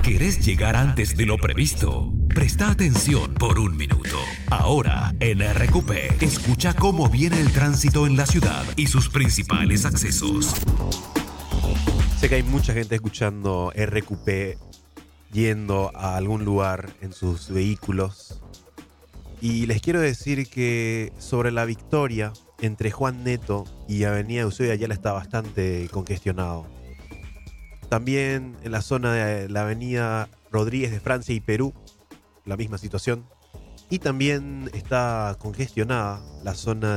¿Querés llegar antes de lo previsto? Presta atención por un minuto. Ahora, en RQP, escucha cómo viene el tránsito en la ciudad y sus principales accesos. Sé que hay mucha gente escuchando RQP yendo a algún lugar en sus vehículos. Y les quiero decir que sobre la Victoria, entre Juan Neto y Avenida Eusebio Ayala está bastante congestionado. También en la zona de la Avenida Rodríguez de Francia y Perú, la misma situación. Y también está congestionada la zona